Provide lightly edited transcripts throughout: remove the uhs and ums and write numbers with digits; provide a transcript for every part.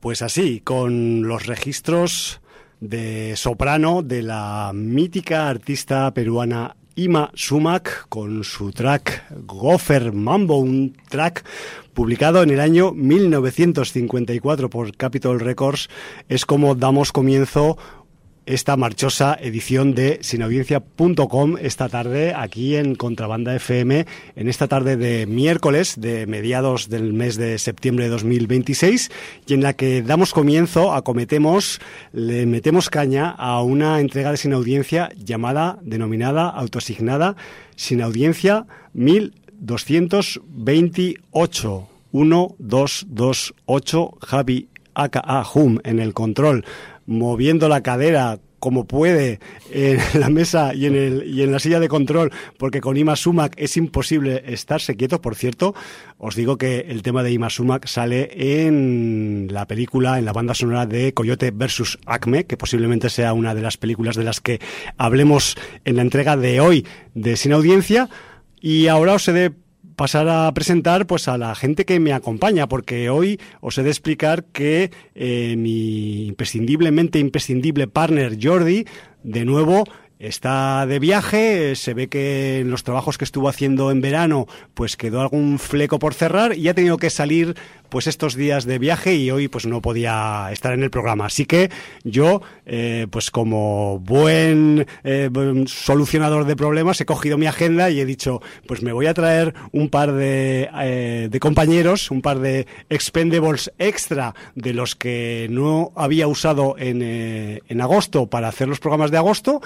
Pues así, con los registros de soprano de la mítica artista peruana Ima Sumac, con su track Gopher Mambo, un track publicado en el año 1954 por Capitol Records, es como damos comienzo esta marchosa edición de sinaudiencia.com esta tarde aquí en Contrabanda FM, en esta tarde de miércoles de mediados del mes de septiembre de 2026, y en la que damos comienzo, le metemos caña a una entrega de Sinaudiencia denominada, autoasignada Sinaudiencia 1228, 1228, Javi aka Hum en el control, moviendo la cadera como puede en la mesa y en la silla de control, porque con Ima Sumac es imposible estarse quieto. Por cierto, os digo que el tema de Ima Sumac sale en la película, en la banda sonora de Coyote vs. Acme, que posiblemente sea una de las películas de las que hablemos en la entrega de hoy de Sin Audiencia. Y ahora os he de pasar a presentar pues a la gente que me acompaña, porque hoy os he de explicar que mi imprescindible partner Jordi, de nuevo, está de viaje. Se ve que en los trabajos que estuvo haciendo en verano pues quedó algún fleco por cerrar y ha tenido que salir pues estos días de viaje, y hoy pues no podía estar en el programa. Así que yo, pues como buen solucionador de problemas, he cogido mi agenda y he dicho, pues me voy a traer un par de compañeros, un par de expendables extra de los que no había usado en agosto para hacer los programas de agosto,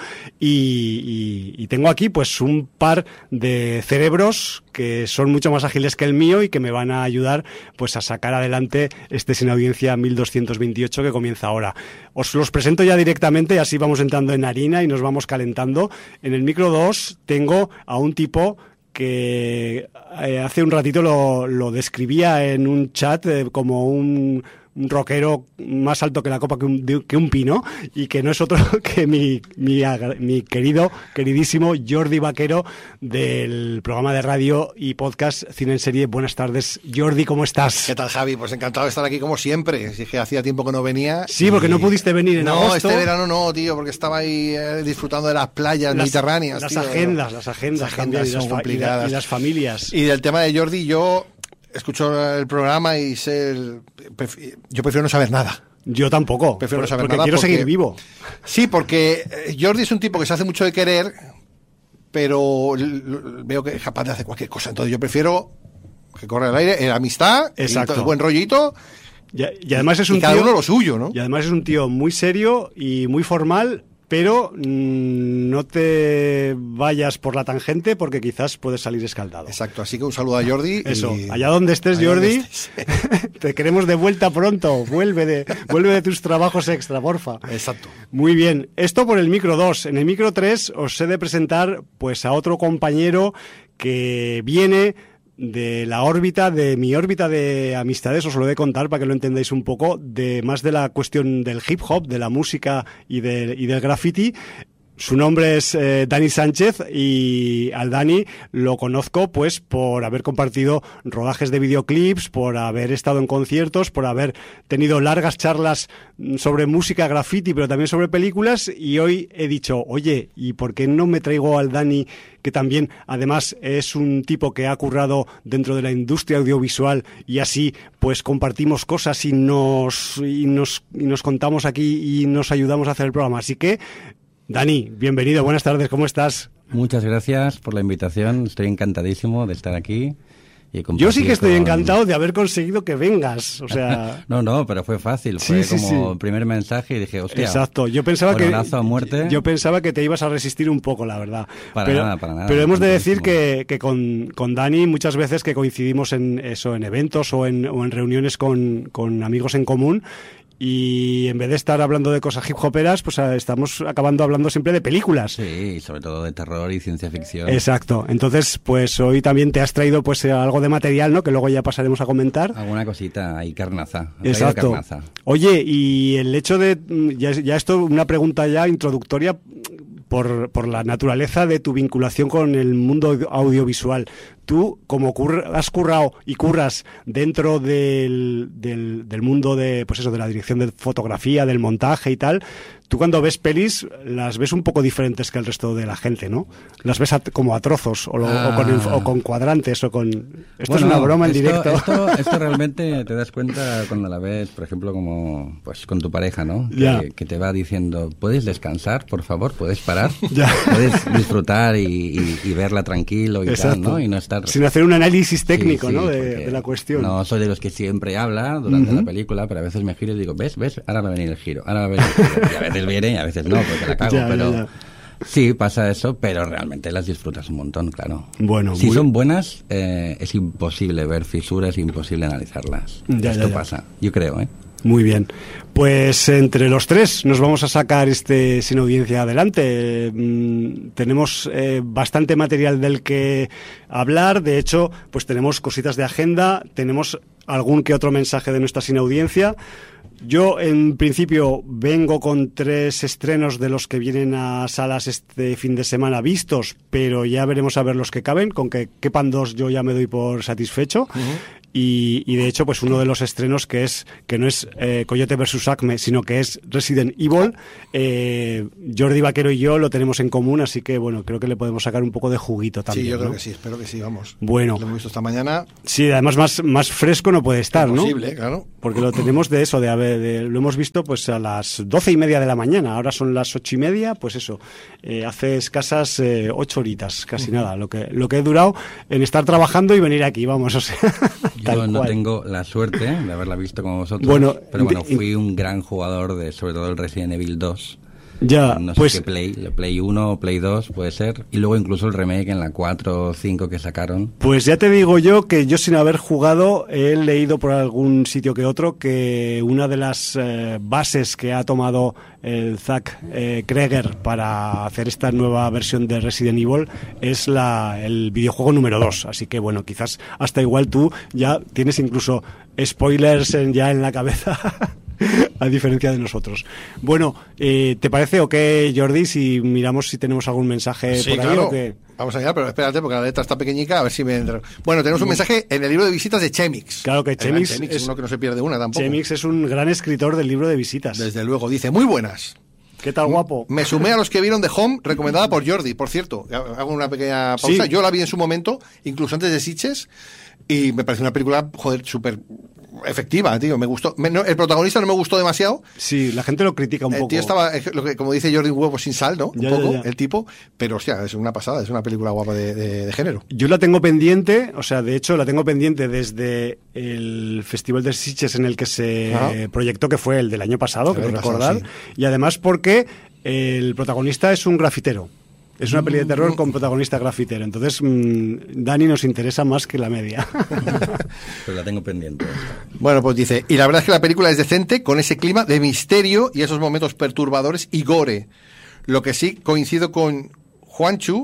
y tengo aquí pues un par de cerebros que son mucho más ágiles que el mío y que me van a ayudar pues a sacar adelante este Sin Audiencia 1228 que comienza ahora. Os los presento ya directamente y así vamos entrando en harina y nos vamos calentando. En el micro 2 tengo a un tipo que hace un ratito lo describía en un chat como un rockero más alto que la copa que un pino, y que no es otro que mi queridísimo Jordi Vaquero, del programa de radio y podcast Cine en Serie. Buenas tardes, Jordi, ¿cómo estás? ¿Qué tal, Javi? Pues encantado de estar aquí como siempre. Si es que hacía tiempo que no venía. Sí, porque no pudiste venir en agosto. No, este verano no, tío, porque estaba ahí disfrutando de las playas mediterráneas. Las tío, agendas son complicadas. Y las familias. Y del tema de Jordi, yo escucho el programa y yo prefiero no saber nada. Yo tampoco. Prefiero no saber porque nada. Quiero seguir vivo. Sí, porque Jordi es un tipo que se hace mucho de querer, pero veo que es capaz de hacer cualquier cosa. Entonces yo prefiero que corra el aire, en amistad, el buen rollito. Y además es un cada tío, uno lo suyo, ¿no? Y además es un tío muy serio y muy formal, pero no te vayas por la tangente porque quizás puedes salir escaldado. Exacto, así que un saludo a Jordi. Eso, allá donde estés, Jordi, te queremos de vuelta pronto. Vuelve de tus trabajos extra, porfa. Exacto. Muy bien, esto por el micro 2. En el micro 3 os he de presentar pues a otro compañero que viene de mi órbita de amistades. Os lo voy a contar para que lo entendáis un poco, más de la cuestión del hip hop, de la música y del graffiti. Su nombre es Dani Sánchez, y al Dani lo conozco pues por haber compartido rodajes de videoclips, por haber estado en conciertos, por haber tenido largas charlas sobre música, graffiti, pero también sobre películas. Y hoy he dicho, oye, ¿y por qué no me traigo al Dani, que también además es un tipo que ha currado dentro de la industria audiovisual, y así pues compartimos cosas y nos contamos aquí y nos ayudamos a hacer el programa? Así que Dani, bienvenido, buenas tardes, ¿cómo estás? Muchas gracias por la invitación, estoy encantadísimo de estar aquí. Yo sí que estoy encantado de haber conseguido que vengas, o sea... No, pero fue fácil, fue como el primer mensaje y dije, hostia, exacto. Yo pensaba a muerte. Yo pensaba que te ibas a resistir un poco, la verdad. Para nada. Pero hemos de decir que con Dani muchas veces que coincidimos en eventos o en reuniones con amigos en común, y en vez de estar hablando de cosas hip hoperas, pues estamos acabando hablando siempre de películas. Sí, sobre todo de terror y ciencia ficción. Exacto. Entonces, pues hoy también te has traído pues algo de material, ¿no? Que luego ya pasaremos a comentar. Alguna cosita, hay carnaza. Exacto. Carnaza. Oye, y el hecho de... Ya esto, una pregunta ya introductoria por la naturaleza de tu vinculación con el mundo audiovisual. tú, como has currado y curras dentro del mundo de, pues eso, de la dirección de fotografía, del montaje y tal, tú cuando ves pelis las ves un poco diferentes que el resto de la gente, ¿no? Las ves como a trozos o con cuadrantes o con... Esto es una broma en directo. Esto realmente te das cuenta cuando la ves, por ejemplo, como pues con tu pareja, ¿no? Que te va diciendo, ¿puedes descansar, por favor? ¿Puedes parar? ¿Puedes disfrutar y verla tranquilo y tal, ¿no? Y no estar... Sin hacer un análisis técnico, ¿no? De la cuestión. No soy de los que siempre habla durante la película, pero a veces me giro y digo, ¿ves? Ahora va a venir el giro, ahora va a venir el giro. Y a veces viene y a veces no, porque la cago, pero... Sí, pasa eso, pero realmente las disfrutas un montón, claro. Bueno, si son buenas, es imposible ver fisuras, imposible analizarlas. Esto pasa, yo creo, ¿eh? Muy bien. Pues entre los tres nos vamos a sacar Sin Audiencia adelante. Tenemos bastante material del que hablar. De hecho, pues tenemos cositas de agenda, tenemos algún que otro mensaje de nuestra Sin Audiencia. Yo, en principio, vengo con 3 estrenos de los que vienen a salas este fin de semana vistos, pero ya veremos a ver los que caben. Con que quepan 2 yo ya me doy por satisfecho. Y de hecho, pues uno de los estrenos que no es Coyote vs. Acme, sino que es Resident Evil, Jordi Vaquero y yo lo tenemos en común, así que bueno, creo que le podemos sacar un poco de juguito también. Sí, yo creo ¿no? que sí, espero que sí, vamos. Bueno. Lo hemos visto esta mañana. Sí, además más fresco no puede estar, ¿no? Posible, claro. Porque lo tenemos lo hemos visto pues a las 12:30 de la mañana, ahora son las 8:30, pues eso, hace escasas 8 horitas, casi nada, lo que he durado en estar trabajando y venir aquí, vamos, o sea... Yo no tengo la suerte de haberla visto como vosotros, pero fui un gran jugador de sobre todo el Resident Evil 2. Ya, no sé qué Play 1 o Play 2 puede ser, y luego incluso el remake en la 4 o 5 que sacaron. Pues ya te digo yo que yo sin haber jugado he leído por algún sitio que otro que una de las bases que ha tomado el Zack Kreger para hacer esta nueva versión de Resident Evil es el videojuego número 2, así que bueno, quizás hasta igual tú ya tienes incluso spoilers ya en la cabeza. A diferencia de nosotros. Bueno, ¿te parece o qué, Jordi, si miramos si tenemos algún mensaje sí, por ahí claro. o qué? Vamos allá, pero espérate porque la letra está pequeñica, a ver si me entra. Bueno, tenemos un mensaje en el libro de visitas de Chemix. Claro que Chemix es uno que no se pierde una tampoco. Chemix es un gran escritor del libro de visitas. Desde luego, dice, muy buenas. ¿Qué tal, guapo? Me sumé a los que vieron The Home, recomendada por Jordi, por cierto. Hago una pequeña pausa. Sí. Yo la vi en su momento, incluso antes de Sitges, y me pareció una película, joder, súper efectiva, tío. Me gustó. El protagonista no me gustó demasiado. Sí, la gente lo critica un poco. El tío estaba, como dice Jordi, un huevo sin sal, ¿no? Un poco, ya. El tipo. Pero, hostia, es una pasada, es una película guapa de género. Yo la tengo pendiente, o sea, de hecho, la tengo pendiente desde el Festival de Sitges en el que se proyectó, que fue el del año pasado, creo recordar. Sí. Y además porque el protagonista es un grafitero. Es una peli de terror con protagonista grafitero. Entonces, Dani nos interesa más que la media. Pues la tengo pendiente. Bueno, pues dice, y la verdad es que la película es decente, con ese clima de misterio y esos momentos perturbadores y gore. Lo que sí coincido con Juantu.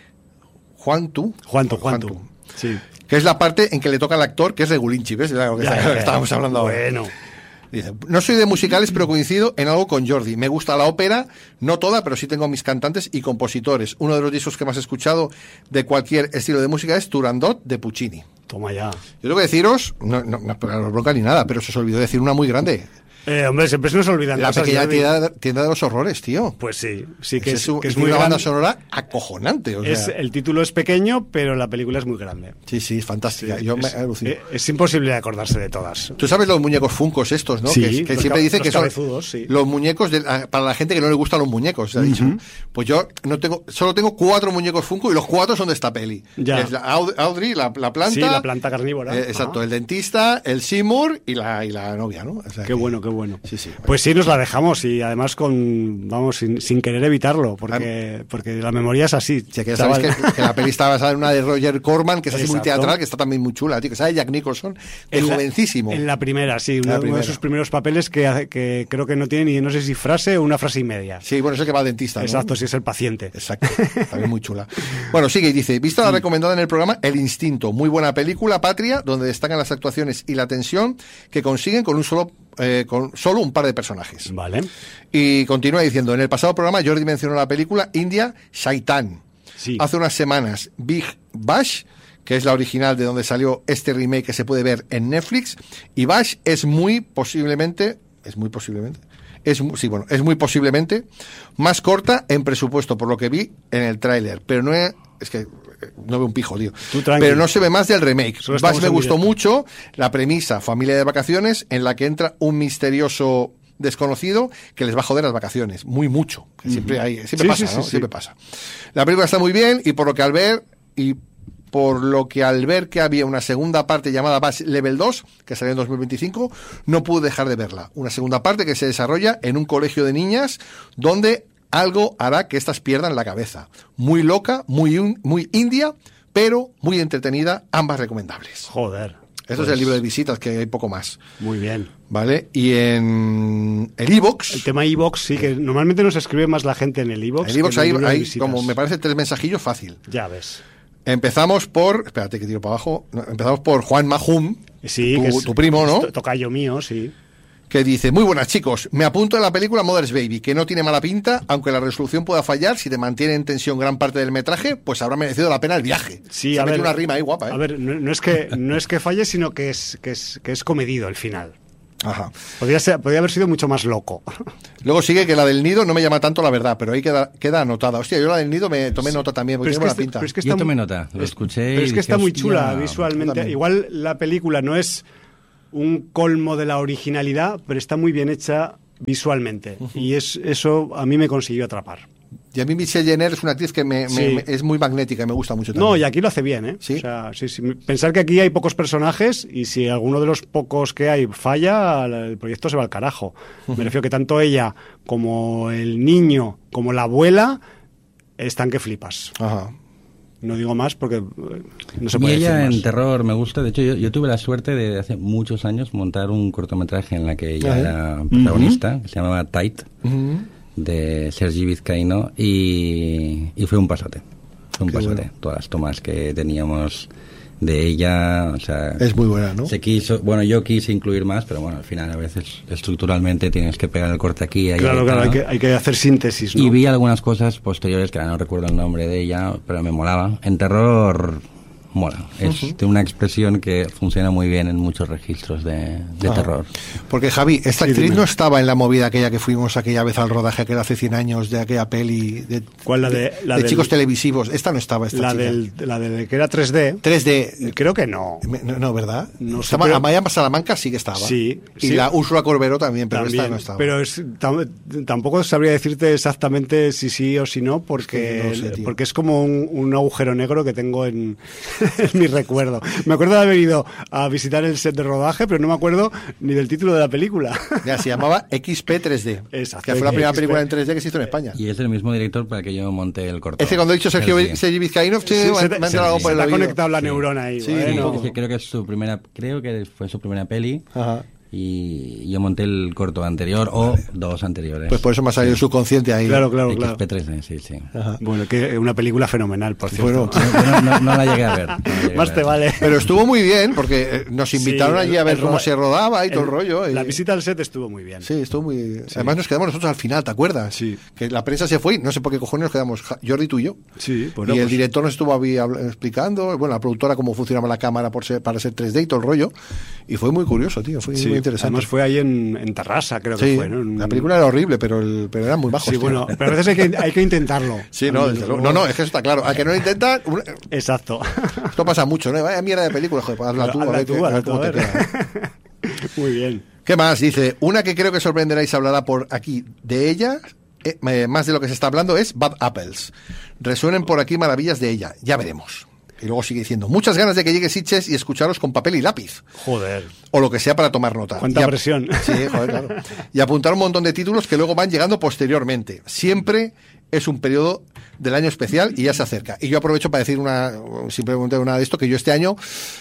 Sí. Que es la parte en que le toca al actor, que es Regulinchi, ¿ves? Lo que estábamos hablando ahora. Bueno. Dice, no soy de musicales, pero coincido en algo con Jordi. Me gusta la ópera, no toda, pero sí tengo mis cantantes y compositores. Uno de los discos que más he escuchado de cualquier estilo de música es Turandot, de Puccini. Toma ya. Yo tengo que deciros, no bronca ni nada, pero se os olvidó decir una muy grande. Hombre, siempre se nos olvidan la cosas. La pequeña tienda de los horrores, tío. Pues sí que es muy una banda sonora acojonante. El título es pequeño, pero la película es muy grande. Sí, es fantástica. Yo me alucino. Es imposible acordarse de todas. Tú sabes los muñecos Funkos estos, ¿no? Sí, que siempre dicen que son los muñecos para la gente que no le gustan los muñecos, se ha dicho. Pues yo solo tengo 4 muñecos Funko y los 4 son de esta peli. Ya. Es Audrey, la planta. Sí, la planta carnívora. Exacto, el dentista, el Seymour y la novia, ¿no? O sea, qué bueno. Sí. Pues sí, nos la dejamos y además sin querer evitarlo, porque la memoria es así. Sí, que ya sabéis que la peli está basada en una de Roger Corman, que es así muy teatral, que está también muy chula, tío, que sabe Jack Nicholson, jovencísimo. En la primera, sí, uno de sus primeros papeles que creo que no tiene ni, no sé si frase o una frase y media. Sí, bueno, es el que va al dentista, ¿no? Exacto, sí, es el paciente. Exacto, también muy chula. Bueno, sigue y dice, vista la recomendada en el programa El Instinto, muy buena película, Patria, donde destacan las actuaciones y la tensión que consiguen con solo un par de personajes. Vale. Y continúa diciendo, en el pasado programa Jordi mencionó la película India Shaitan. Sí. Hace unas semanas Big Bash, que es la original de donde salió este remake que se puede ver en Netflix, y Bash es muy posiblemente más corta en presupuesto, por lo que vi en el tráiler, pero no es que no veo un pijo, tío. Pero no se ve más del remake. Bash me gustó mucho la premisa, familia de vacaciones, en la que entra un misterioso desconocido que les va a joder las vacaciones, mucho. Siempre pasa, ¿no? Siempre pasa. La película está muy bien, y por lo que al ver que había una segunda parte llamada Bash Level 2, que salió en 2025, no pude dejar de verla. Una segunda parte que se desarrolla en un colegio de niñas donde algo hará que éstas pierdan la cabeza. Muy loca, muy india, pero muy entretenida, ambas recomendables. Joder. Esto es el libro de visitas, que hay poco más. Muy bien. ¿Vale? Y en el iVoox... El tema iVoox, sí, que normalmente nos escribe más la gente en el iVoox. El iVoox hay como, me parece, 3 mensajillos fácil. Ya ves. Empezamos por... Espérate que tiro para abajo. Empezamos por Juan Mahum, sí, tu primo, ¿no? Tocayo mío, sí. Que dice: muy buenas, chicos, me apunto en la película Mother's Baby, que no tiene mala pinta, aunque la resolución pueda fallar. Si te mantiene en tensión gran parte del metraje, pues habrá merecido la pena el viaje. Sí, se ha metido una rima ahí guapa, ¿eh? A ver, no es que falle, sino que es comedido el final. Ajá. Podría haber sido mucho más loco. Luego sigue que la del nido no me llama tanto, la verdad, pero ahí queda anotada. Hostia, yo la del nido me tomé nota también, porque tiene buena pinta. Yo tomé nota, lo escuché. Pero es que está muy chula visualmente. Igual la película no es un colmo de la originalidad, pero está muy bien hecha visualmente. Y eso a mí me consiguió atrapar. Y a mí Michelle Jenner es una actriz que es muy magnética y me gusta mucho también. No, y aquí lo hace bien, ¿eh? ¿Sí? O sea, sí. Pensar que aquí hay pocos personajes, y si alguno de los pocos que hay falla, el proyecto se va al carajo. Me refiero que tanto ella como el niño como la abuela están que flipas. Ajá. No digo más porque no se puede y ella decir más. En terror me gusta. De hecho, yo tuve la suerte de hace muchos años montar un cortometraje en la que ella era protagonista, que se llamaba Tight, de Sergi Vizcaíno, y fue un pasote. Fue un pasote. Bueno. Todas las tomas que teníamos de ella, o sea... Es muy buena, ¿no? Yo quise incluir más, pero bueno, al final a veces estructuralmente tienes que pegar el corte aquí. Ahí, claro, ¿no? hay que hacer síntesis, ¿no? Y vi algunas cosas posteriores, que ahora no recuerdo el nombre de ella, pero me molaba. En terror... mola. Es de una expresión que funciona muy bien en muchos registros de terror. Porque, Javi, esta actriz no estaba en la movida aquella que fuimos aquella vez al rodaje, que era hace 100 años, de aquella peli ¿Cuál? De chicos televisivos. Esta no estaba, esta chica. La de que era 3D. 3D. Creo que no. No, ¿verdad? No sé, estaba, Amaya Salamanca sí que estaba. Sí. Y la Úrsula Corberó también, pero también, esta no estaba. Pero tampoco sabría decirte exactamente si sí o si no, porque es como un agujero negro que tengo en mi recuerdo. Me acuerdo de haber ido a visitar el set de rodaje, pero no me acuerdo ni del título de la película. Ya, se llamaba XP 3D. Exacto. Que fue la primera película en 3D que se hizo en España. Y es el mismo director para que yo monte el corto. Es que cuando he dicho Sergi Vizcaíno, me ha entrado algo por el oído. Se ha conectado la neurona ahí. Sí, bueno. Creo que fue su primera peli. Ajá. Y yo monté el corto anterior o dos anteriores. Pues por eso me ha salido el subconsciente ahí. Claro. XP3D, sí. Ajá. Bueno, que una película fenomenal, por cierto. Bueno, no la llegué a ver. Más te vale. Pero estuvo muy bien, porque nos invitaron allí a ver cómo se rodaba y todo el rollo. La visita al set estuvo muy bien. Sí, estuvo muy... Sí. Además nos quedamos nosotros al final, ¿te acuerdas? Sí. Que la prensa se fue y no sé por qué cojones nos quedamos Jordi, tú y yo. Sí. Y el director nos estuvo explicando, bueno, la productora cómo funcionaba la cámara para ser 3D y todo el rollo. Y fue muy curioso, tío, fue muy interesante. Además fue ahí en Tarrasa, creo que fue, ¿no? La película era horrible, pero era muy bajo. Sí, bueno, pero a veces hay que intentarlo. Sí, no, desde luego. No, es que eso está claro. A que no lo intentan... Exacto. Esto pasa mucho, ¿no? Vaya mierda de película, joder, hazla tú, a ver cómo te queda. Muy bien. ¿Qué más? Dice, una que creo que sorprenderáis, hablará por aquí de ella, más de lo que se está hablando, es Bad Apples. Resuenen por aquí maravillas de ella, ya veremos. Y luego sigue diciendo, muchas ganas de que llegue Sitges y escucharos con papel y lápiz. Joder. O lo que sea para tomar nota. Cuánta presión. Sí, joder, claro. Y apuntar un montón de títulos que luego van llegando posteriormente. Siempre es un periodo del año especial y ya se acerca. Y yo aprovecho para decir simplemente una de esto, que yo este año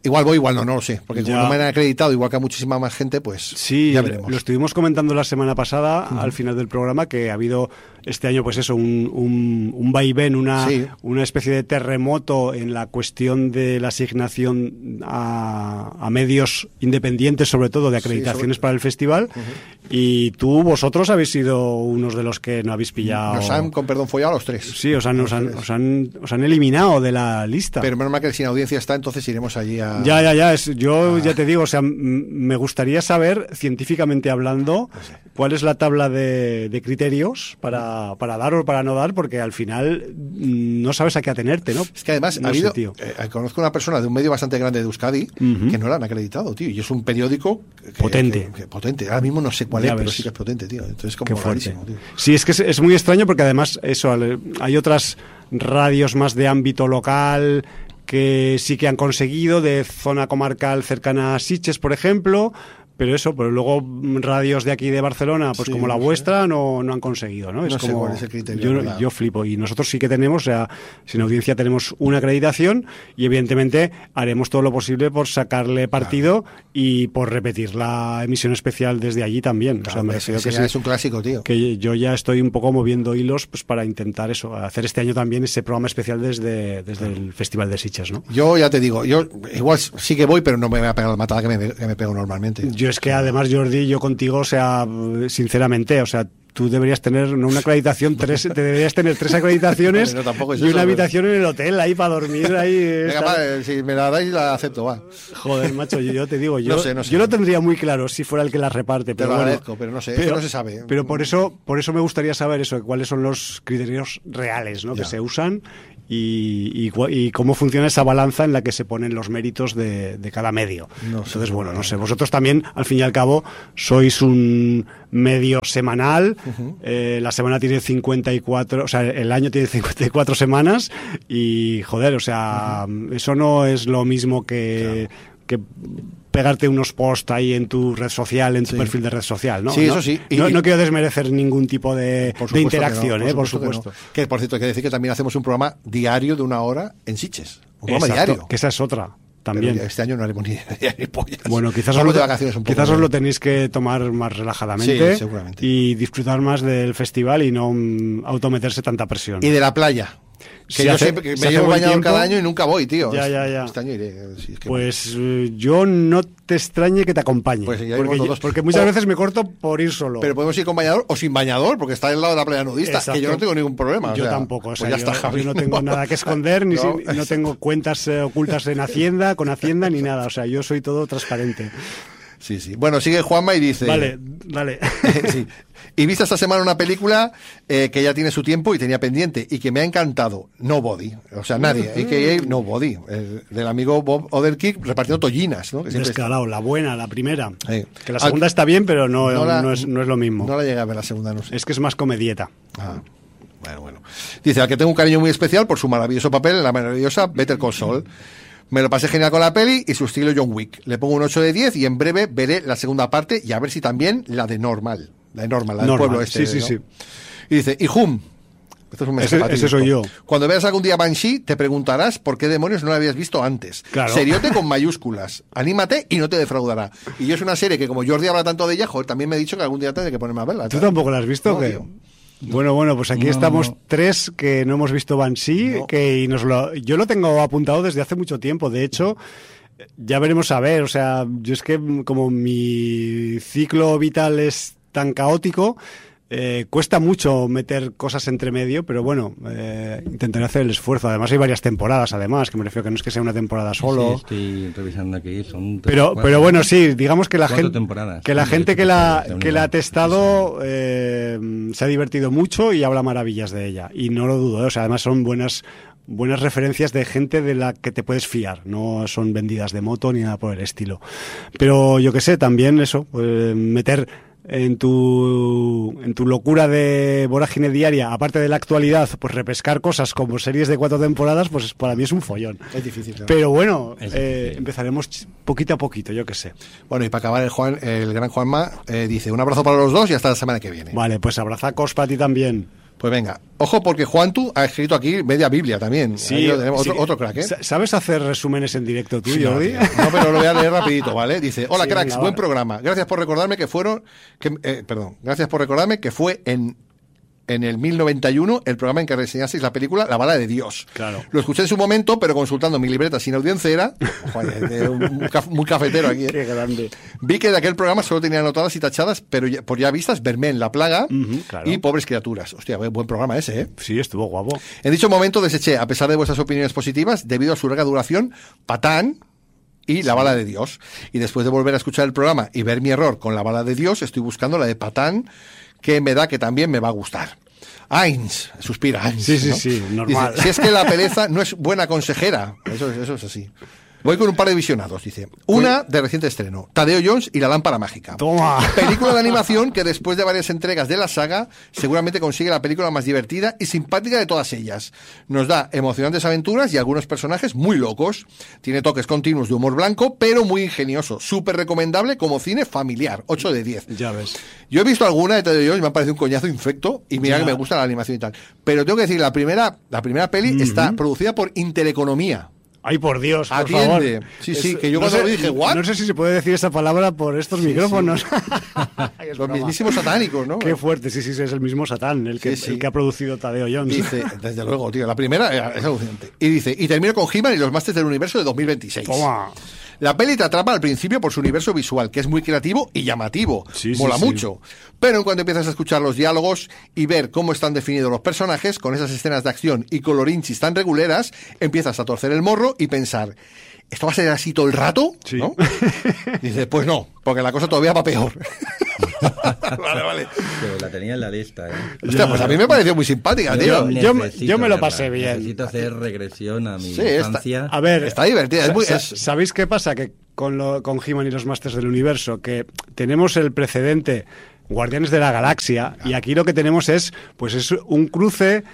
Igual voy, igual no lo sé. Porque como no me han acreditado, igual que a muchísima más gente, pues sí, ya veremos. Lo estuvimos comentando la semana pasada, al final del programa, que ha habido este año, pues eso, un vaivén, una especie de terremoto en la cuestión de la asignación a medios independientes, sobre todo de acreditaciones para el festival. Y vosotros habéis sido unos de los que no habéis pillado. Nos han, con perdón, follado a los 3. Sí, os han eliminado de la lista. Pero menos mal que sin audiencia está, entonces iremos allí a... Ya. Ya te digo, o sea, me gustaría saber, científicamente hablando, cuál es la tabla de criterios para dar o para no dar, porque al final no sabes a qué atenerte, ¿no? Es que además conozco una persona de un medio bastante grande de Euskadi que no la han acreditado, tío, y es un periódico potente. Potente. Ahora mismo no sé cuál es, pero sí que es potente, tío. Entonces, como rarísimo, tío. Sí, es que es muy extraño porque además hay otras radios más de ámbito local que sí que han conseguido, de zona comarcal cercana a Sitges, por ejemplo, pero luego radios de aquí de Barcelona, pues como la vuestra, no han conseguido, ¿no? No sé cuál es el criterio. Yo flipo, y nosotros sí que tenemos, o sea, sin audiencia tenemos una acreditación y evidentemente haremos todo lo posible por sacarle partido y por repetir la emisión especial desde allí también. Claro, o sea, me refiero que es un clásico, tío. Que yo ya estoy un poco moviendo hilos pues para intentar hacer este año también ese programa especial desde el Festival de Sitges, ¿no? Yo ya te digo, yo igual sí que voy, pero no me voy a pegar la matada que me pego normalmente. Yo es que además, Jordi, yo contigo, o sea, sinceramente, o sea, tú deberías tener una acreditación, te deberías tener 3 acreditaciones y una habitación en el hotel ahí para dormir ahí. Venga, si me la dais la acepto, va. Joder, macho, yo te digo, yo no sé. Yo lo tendría muy claro si fuera el que las reparte. Te lo agradezco, pero no sé, eso no se sabe. Pero por eso me gustaría saber eso, cuáles son los criterios reales, ¿no? Que se usan y cómo funciona esa balanza en la que se ponen los méritos de cada medio. Entonces, bueno, no sé, vosotros también, al fin y al cabo, sois un medio semanal. La semana tiene 54, o sea, el año tiene 54 semanas y, joder, o sea, eso no es lo mismo que pegarte unos posts ahí en tu red social, en tu perfil de red social, ¿no? Sí, eso sí. No quiero desmerecer ningún tipo de interacción, por supuesto. Que, por cierto, hay que decir que también hacemos un programa diario de 1 hora en Sitges. Un programa diario. Que esa es otra. También. Pero este año no haremos ni pollas. Bueno, quizás os lo tenéis que tomar más relajadamente y disfrutar más del festival y no autometerse tanta presión. Y de la playa. Que yo sé que me llevo bañado cada año y nunca voy, tío. Ya. Este año iré. Pues yo no te extrañe que te acompañe. Pues porque muchas veces me corto por ir solo. Pero podemos ir con bañador o sin bañador, porque está al lado de la playa nudista. Exacto. Que yo no tengo ningún problema. Yo tampoco. O sea, pues yo no tengo nada que esconder, no tengo cuentas ocultas con Hacienda, ni nada. O sea, yo soy todo transparente. Sí. Bueno, sigue Juanma y dice... Vale. Sí. Y viste esta semana una película que ya tiene su tiempo y tenía pendiente y que me ha encantado. Nobody. O sea, nadie. A.k.a. Nobody. Del amigo Bob Odenkirk repartiendo tollinas, ¿no? Descarado. La buena, la primera. Que la segunda está bien, pero no es lo mismo. No la llegué a ver la segunda, no sé. Es que es más comedieta. Bueno. Dice, al que tengo un cariño muy especial por su maravilloso papel en la maravillosa Better Call Saul. Me lo pasé genial con la peli y su estilo John Wick. Le pongo un 8 de 10 y en breve veré la segunda parte y a ver si también la de Normal. La del pueblo este. Sí. Y dice, y Hum. Esto es un mensaje ese soy yo. Cuando veas algún día Banshee, te preguntarás por qué demonios no la habías visto antes. Claro. Seriote con mayúsculas. Anímate y no te defraudará. Y yo es una serie que, como Jordi habla tanto de ella, joder, también me he dicho que algún día tendré que ponerme a verla. ¿Tú tampoco la has visto? No, Bueno, pues aquí estamos 3 que no hemos visto Banshee, yo lo tengo apuntado desde hace mucho tiempo. De hecho, ya veremos a ver. O sea, yo es que como mi ciclo vital es tan caótico, cuesta mucho meter cosas entre medio, pero bueno, intentaré hacer el esfuerzo. Además hay varias temporadas, que me refiero que no es que sea una temporada solo. Sí, estoy revisando aquí, son pero bueno, sí, digamos que la gente que la ha testado se ha divertido mucho y habla maravillas de ella, y no lo dudo, o sea, además son buenas referencias de gente de la que te puedes fiar, no son vendidas de moto ni nada por el estilo. Pero yo que sé, también eso, meter en tu locura de vorágine diaria, aparte de la actualidad, pues repescar cosas como series de 4 temporadas, pues para mí es un follón. Es difícil, claro. Pero bueno, empezaremos poquito a poquito, yo qué sé. Bueno, y para acabar, el gran Juanma dice, un abrazo para los dos y hasta la semana que viene. Vale, pues abrazacos para ti también. Pues venga, ojo porque Juantu ha escrito aquí media Biblia también. Sí, tenemos otro crack, ¿eh? ¿Sabes hacer resúmenes en directo tú, Jordi? No, pero lo voy a leer rapidito, ¿vale? Dice, hola cracks, buen programa. Gracias por recordarme que gracias por recordarme que fue en el 1091 el programa en que reseñasteis la película La bala de Dios. Claro. Lo escuché en su momento, pero consultando mi libreta sin audiencia, muy cafetero aquí. Qué grande. Vi que de aquel programa solo tenía anotadas y tachadas, pero por ya vistas, Vermén, La plaga claro. y Pobres criaturas. Hostia, buen programa ese, ¿eh? Sí, estuvo guapo. En dicho momento deseché, a pesar de vuestras opiniones positivas, debido a su larga duración, Patán y La bala de Dios. Y después de volver a escuchar el programa y ver mi error con La bala de Dios, estoy buscando la de Patán, que me da que también me va a gustar. Ains, suspira Ains. Sí, ¿no? sí, normal. Dice, si es que la pereza no es buena consejera. Eso es así. Voy con un par de visionados, dice. Una de reciente estreno, Tadeo Jones y la lámpara mágica. ¡Toma! Película de animación que después de varias entregas de la saga seguramente consigue la película más divertida y simpática de todas ellas. Nos da emocionantes aventuras y algunos personajes muy locos. Tiene toques continuos de humor blanco, pero muy ingenioso. Súper recomendable como cine familiar. 8 de 10. Ya ves. Yo he visto alguna de Tadeo Jones y me ha parecido un coñazo infecto y mira que me gusta la animación y tal. Pero tengo que decir, la primera peli está producida por Intereconomía. Ay, por Dios, por Atiende. favor. Sí, que yo cuando lo dije, ¿what? No sé si se puede decir esa palabra por estos micrófonos. Los mismísimos satánicos, ¿no? Qué fuerte, sí, es el mismo Satán el que ha producido Tadeo Jones. Dice, desde luego, tío, la primera es alucinante. Y dice, y termino con He-Man y los Masters del Universo de 2026. Toma. La peli te atrapa al principio por su universo visual, que es muy creativo y llamativo. Mola mucho. Pero en cuanto empiezas a escuchar los diálogos y ver cómo están definidos los personajes, con esas escenas de acción y colorinchis tan reguleras, empiezas a torcer el morro y pensar, ¿esto va a ser así todo el rato? Sí. ¿No? Dices, pues no, porque la cosa todavía va peor. Vale. Pero la tenía en la lista, ¿eh? Hostia, pues a mí me pareció muy simpática, tío. Yo me lo pasé bien. Necesito hacer regresión a mi infancia. A ver, está divertida. ¿Sabéis qué pasa? Que con He-Man y los Masters del Universo, que tenemos el precedente Guardianes de la Galaxia, y aquí lo que tenemos es un cruce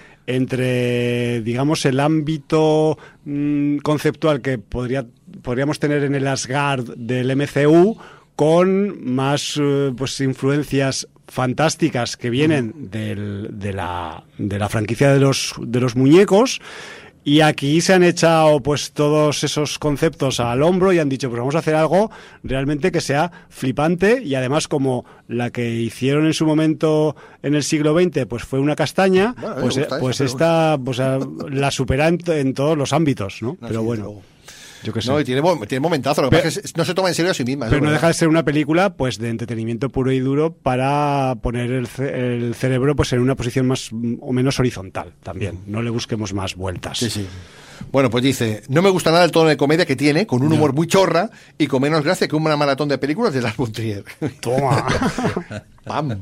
entre, digamos, el ámbito conceptual que podríamos tener en el Asgard del MCU con más influencias fantásticas que vienen de la franquicia de los muñecos. Y aquí se han echado todos esos conceptos al hombro y han dicho, pues vamos a hacer algo realmente que sea flipante, y además como la que hicieron en su momento en el siglo XX pues fue una castaña, esta la supera en todos los ámbitos, ¿no? Pero bueno. Yo qué sé. No, y tiene momentazo. Lo que pasa es que no se toma en serio a sí misma. Pero no deja de ser una película de entretenimiento puro y duro para poner el cerebro en una posición más o menos horizontal también. No le busquemos más vueltas. Sí. Bueno, pues dice, no me gusta nada el tono de comedia que tiene, con un humor muy chorra y con menos gracia que una maratón de películas de Lars von Trier. Toma. ¡Pam!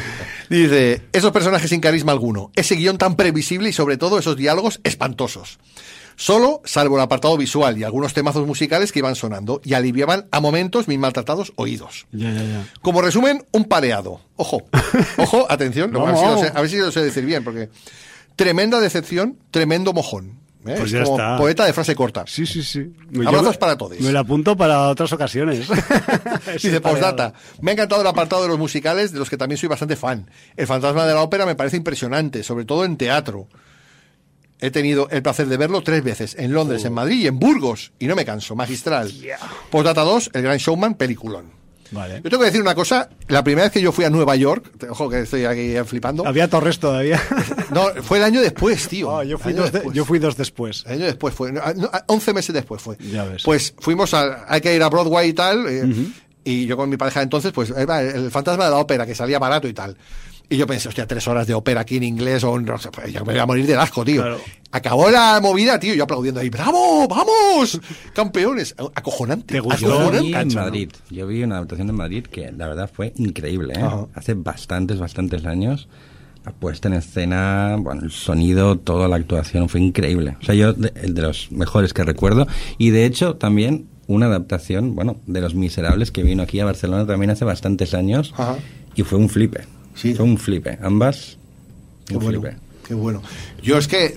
Dice, esos personajes sin carisma alguno, ese guión tan previsible y sobre todo esos diálogos espantosos. Solo, salvo el apartado visual y algunos temazos musicales que iban sonando y aliviaban a momentos mis maltratados oídos. Ya. Como resumen, un pareado. Ojo, atención, a ver si lo sé decir bien, porque tremenda decepción, tremendo mojón. Pues es ya como está. Poeta de frase corta. Sí. Abrazos para todos. Me lo apunto para otras ocasiones. Dice, postdata, me ha encantado el apartado de los musicales, de los que también soy bastante fan. El fantasma de la ópera me parece impresionante, sobre todo en teatro. He tenido el placer de verlo 3 veces, en Londres, en Madrid y en Burgos, y no me canso, magistral. Postdata 2, El Gran Showman, peliculón. Vale. Yo tengo que decir una cosa, la primera vez que yo fui a Nueva York, ojo que estoy aquí flipando. Había torres todavía. No, fue el año después, tío. Yo fui 2 después. El año después fue, 11 meses después fue. Ya ves. Pues fuimos hay que ir a Broadway y tal, y yo con mi pareja entonces, el fantasma de la ópera, que salía barato y tal. Y yo pensé, 3 horas de ópera aquí en inglés, no sé, ya me voy a morir de asco, tío. Claro. Acabó la movida, tío, yo aplaudiendo ahí, ¡bravo, vamos! Campeones, acojonante. ¿Te gustó? Yo vi una adaptación en Madrid que la verdad fue increíble, ¿eh? Hace bastantes años. La puesta en escena, el sonido, toda la actuación fue increíble. O sea, yo de los mejores que recuerdo. Y de hecho, también una adaptación, de Los Miserables, que vino aquí a Barcelona también hace bastantes años. Y fue un flipe. Sí. Fue un flipe, ambas. Qué bueno. Yo es que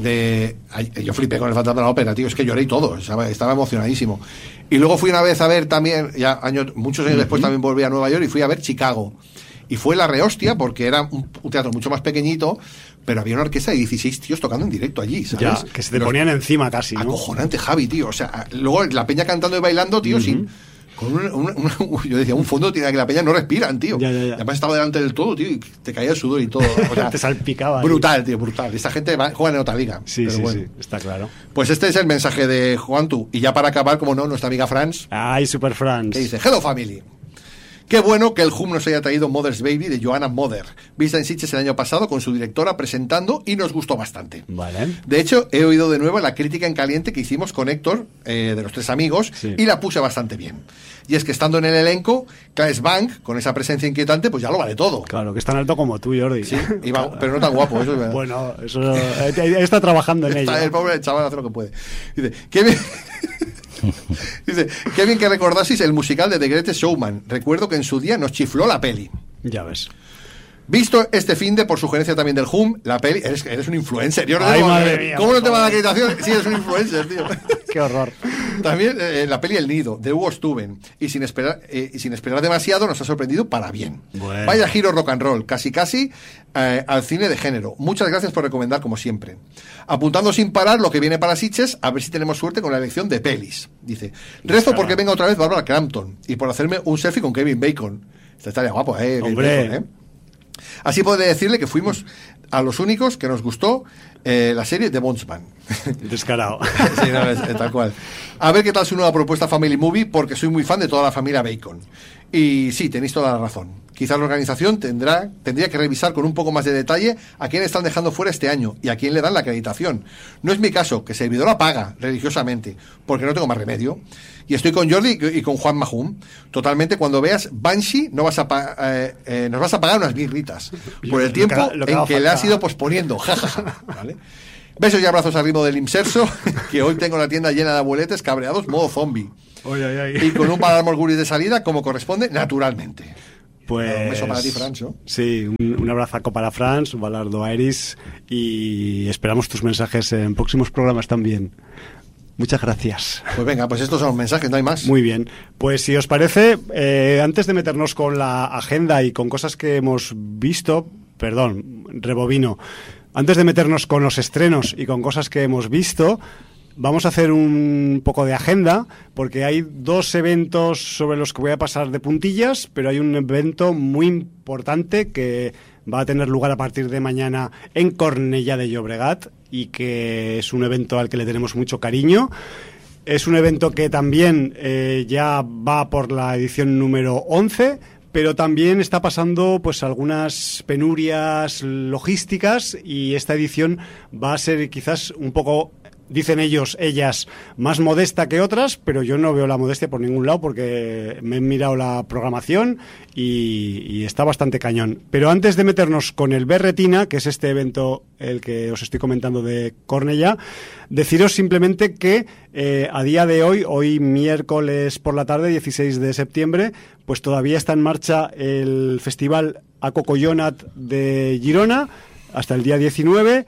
yo flipé con el fantasma de la ópera, tío, es que lloré y todo, estaba emocionadísimo. Y luego fui una vez a ver también, muchos años después también volví a Nueva York y fui a ver Chicago. Y fue la rehostia porque era un teatro mucho más pequeñito, pero había una orquesta de 16 tíos tocando en directo allí, ¿sabes? Ya, que se te ponían encima casi, ¿no? Acojonante, Javi, tío. O sea, luego la peña cantando y bailando, tío, sin... Con yo decía, un fondo tiene que la peña no respiran, tío. Ya. Además estaba delante del todo, tío, y te caía el sudor y todo. O sea, te salpicaba. Brutal, tío, brutal. Esta gente juega en otra liga. Sí, está claro. Pues este es el mensaje de Juantu. Y ya para acabar, como no, nuestra amiga Franz. Ay, Super Franz. Que dice, hello family. Qué bueno que el Hum nos haya traído Mother's Baby de Joanna Mother, vista en Sitges el año pasado con su directora presentando y nos gustó bastante. Vale. De hecho, he oído de nuevo la crítica en caliente que hicimos con Héctor, de los tres amigos, y la puse bastante bien. Y es que estando en el elenco, Claes Bank, con esa presencia inquietante, pues ya lo vale todo. Claro, que es tan alto como tú, Jordi. Sí, pero no tan guapo, eso es verdad. Bueno, eso está trabajando en ello. El pobre chaval hace lo que puede. Dice, qué bien... Dice, qué bien que recordaseis el musical de The Greatest Showman. Recuerdo que en su día nos chifló la peli. Ya ves. Visto este finde, por sugerencia también del Hum, la peli... Eres un influencer. Ay, madre mía, ¿cómo no te va a dar acreditación si eres un influencer, tío? Qué horror. También la peli El Nido, de Hugo Stuben. Y sin esperar demasiado, nos ha sorprendido para bien. Bueno. Vaya giro rock and roll, casi al cine de género. Muchas gracias por recomendar, como siempre. Apuntando sin parar lo que viene para Sitges, a ver si tenemos suerte con la elección de pelis. Dice, rezo porque venga otra vez Barbara Crampton y por hacerme un selfie con Kevin Bacon. Estaría guapo, Hombre. Bacon, Así podré decirle que fuimos a los únicos que nos gustó la serie de Bondsman. Descarado. Sí, no, tal cual. A ver qué tal su nueva propuesta Family Movie, porque soy muy fan de toda la familia Bacon. Y sí, tenéis toda la razón. Quizás la organización tendría que revisar con un poco más de detalle a quién están dejando fuera este año y a quién le dan la acreditación. No es mi caso, que servidor la paga religiosamente, porque no tengo más remedio. Y estoy con Jordi y con Juan Mahum. Totalmente, cuando veas Banshee nos vas a pagar unas birritas por el tiempo en que le has ido posponiendo. ¿Vale? Besos y abrazos al ritmo del Imserso, que hoy tengo la tienda llena de abueletes cabreados, modo zombie. Y con un par de guris de salida, como corresponde, naturalmente. Pues, un beso para ti, Franz, ¿no? Sí, un abrazaco para Franz, un balardo a Iris, y esperamos tus mensajes en próximos programas también. Muchas gracias. Pues venga, pues estos son los mensajes, no hay más. Muy bien. Pues si os parece, antes de meternos con la agenda y con cosas que hemos visto, rebobino, antes de meternos con los estrenos y con cosas que hemos visto, vamos a hacer un poco de agenda, porque hay dos eventos sobre los que voy a pasar de puntillas, pero hay un evento muy importante que va a tener lugar a partir de mañana en Cornellà de Llobregat y que es un evento al que le tenemos mucho cariño. Es un evento que también ya va por la edición número 11, pero también está pasando pues algunas penurias logísticas y esta edición va a ser quizás un poco, dicen ellas, más modesta que otras, pero yo no veo la modestia por ningún lado porque me he mirado la programación y está bastante cañón. Pero antes de meternos con el Berretina, que es este evento el que os estoy comentando de Cornellà, deciros simplemente que a día de hoy miércoles por la tarde, 16 de septiembre, pues todavía está en marcha el Festival Acocollonat de Girona hasta el día 19,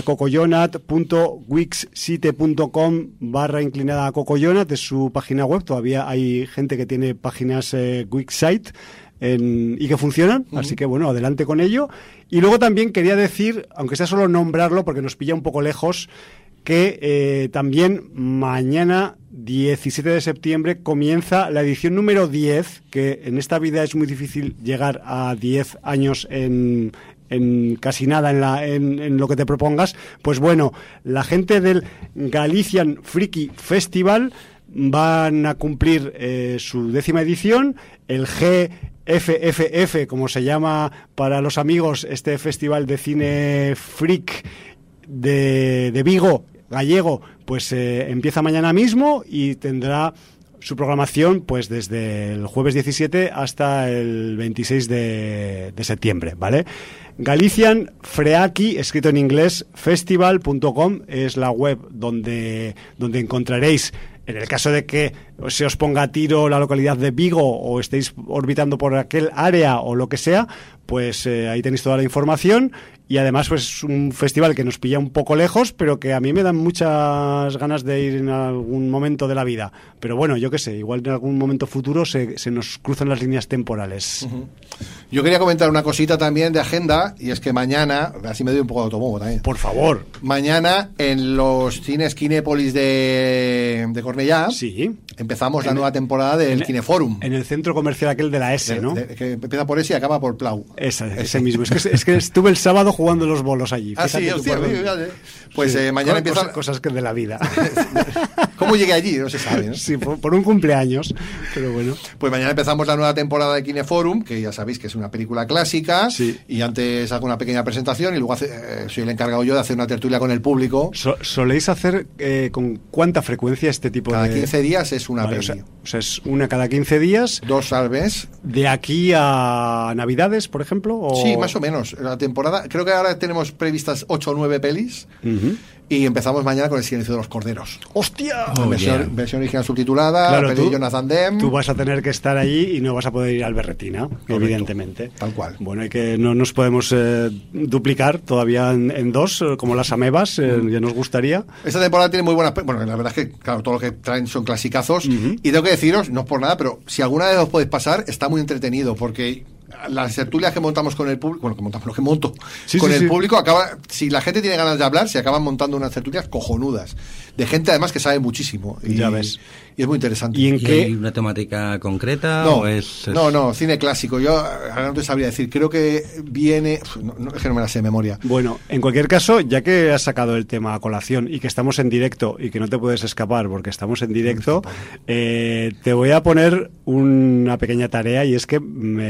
acocollonat.wixsite.com/inclinada acocollonat es su página web. Todavía hay gente que tiene páginas Wixsite y que funcionan, así que bueno, adelante con ello. Y luego también quería decir, aunque sea solo nombrarlo porque nos pilla un poco lejos, que también mañana 17 de septiembre comienza la edición número 10, que en esta vida es muy difícil llegar a 10 años en casi nada en lo que te propongas. Pues bueno, la gente del Galician Freaky Festival van a cumplir su 10ª edición, el GFFF, como se llama para los amigos, este festival de cine freak de Vigo, gallego, pues empieza mañana mismo y tendrá su programación pues desde el jueves 17 hasta el 26 de septiembre, ¿vale? Galician Freaky, escrito en inglés, festival.com es la web donde encontraréis, en el caso de que se os ponga a tiro la localidad de Vigo o estéis orbitando por aquel área o lo que sea, pues ahí tenéis toda la información. Y además pues es un festival que nos pilla un poco lejos, pero que a mí me dan muchas ganas de ir en algún momento de la vida. Pero bueno, yo qué sé, igual en algún momento futuro se nos cruzan las líneas temporales. Uh-huh. Yo quería comentar una cosita también de agenda, y es que mañana, así me doy un poco de autobombo también. Por favor. Mañana en los cines Kinépolis de Cornellá, sí, empezamos la nueva temporada del Kineforum. En el centro comercial aquel de la S, ¿no? Que empieza por S y acaba por Plau. Ese mismo. Es que estuve el sábado jugando los bolos allí. Ah, sí, hostia, pues sí, mañana empiezan cosas que de la vida. ¿Cómo llegué allí? No se sabe, ¿no? Sí, por un cumpleaños, pero bueno. Pues mañana empezamos la nueva temporada de Kineforum, que ya sabéis que es una película clásica, sí. Y antes hago una pequeña presentación y luego soy el encargado yo de hacer una tertulia con el público. ¿Soléis hacer con cuánta frecuencia este tipo cada de...? Cada 15 días es una peli. O sea, es una cada 15 días. 2 al mes. ¿De aquí a Navidades, por ejemplo? ¿O? Sí, más o menos. La temporada, creo que ahora tenemos previstas 8 o 9 pelis. Uh-huh. Y empezamos mañana con El silencio de los corderos. ¡Hostia! Versión original subtitulada, claro, peli de Jonathan Demme. Tú vas a tener que estar allí y no vas a poder ir al Berretina, evidentemente. Tal cual. Bueno, que no nos podemos duplicar todavía en 2, como las amebas, ya nos gustaría. Esta temporada tiene muy buenas... Bueno, la verdad es que, claro, todo lo que traen son clasicazos. Uh-huh. Y tengo que deciros, no es por nada, pero si alguna vez os podéis pasar, está muy entretenido, porque... las tertulias que montamos con el público, bueno, que montamos lo que monto con el público, acaba, si la gente tiene ganas de hablar, se acaban montando unas tertulias cojonudas de gente además que sabe muchísimo y, ya ves. Y es muy interesante. ¿Y en qué? ¿Hay una temática concreta? No, o es... no, cine clásico. Yo ahora no te sabría decir, creo que viene, es que no me la sé de memoria. Bueno, en cualquier caso, ya que has sacado el tema a colación y que estamos en directo y que no te puedes escapar porque estamos en directo, te voy a poner una pequeña tarea, y es que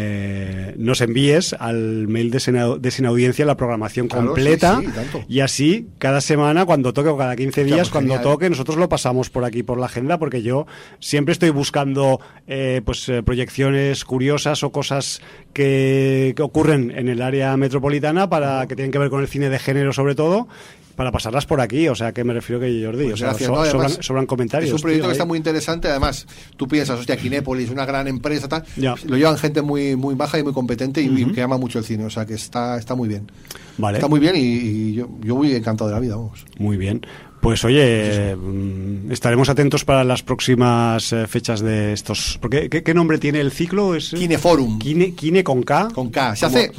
nos envíes al mail de Sin Audiencia la programación completa, y así cada semana, cuando toque, o cada 15 días, cuando toque, nosotros lo pasamos por aquí por la agenda, porque yo siempre estoy buscando proyecciones curiosas o cosas que ocurren en el área metropolitana, para que tienen que ver con el cine de género sobre todo, para pasarlas por aquí. O sea, que me refiero que Jordi, pues gracias, sobran comentarios. Es un proyecto que está muy interesante. Además, tú piensas, hostia, Kinépolis, una gran empresa, tal. Lo llevan gente muy, muy baja y muy competente, y que ama mucho el cine. O sea, que está muy bien. Vale. Está muy bien, y yo voy encantado de la vida, vamos. Muy bien. Pues oye, estaremos atentos para las próximas fechas de estos. Porque ¿qué nombre tiene el ciclo? ¿Es Kineforum. Kine con K. Con K. Se hace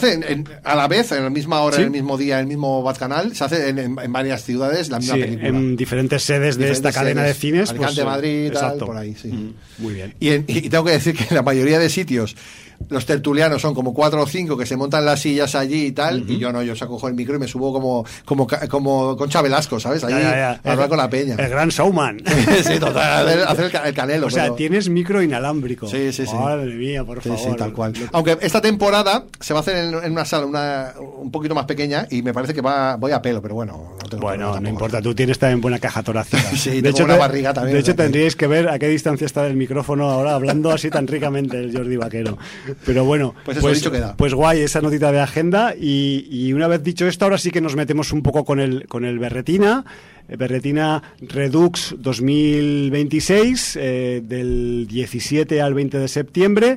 a la vez, en la misma hora, en el mismo día, en el mismo Batcanal. Se hace en varias ciudades la misma película. En diferentes sedes de esta cadena de cines. Alicante, Madrid, tal, por ahí, sí. Muy bien. Y tengo que decir que en la mayoría de sitios los tertulianos son como 4 o 5 que se montan las sillas allí y tal, y yo cojo el micro y me subo como Concha Velasco, ¿sabes? Allí a hablar con la peña. El gran showman. Sí, total, hacer el canelo. O sea, tienes micro inalámbrico. Sí. Madre mía, por favor. Sí, tal cual. Aunque esta temporada se va a hacer en una sala un poquito más pequeña, y me parece que voy a pelo, pero bueno. No importa, tú tienes también buena caja torácica. Sí, de hecho, una barriga también. De hecho, tendríais que ver a qué distancia está el micrófono ahora, hablando así tan ricamente el Jordi Vaquero. Pero bueno, pues dicho queda. Pues guay esa notita de agenda, y una vez dicho esto, ahora sí que nos metemos un poco con el Berretina. Berretina Redux 2026, del 17 al 20 de septiembre.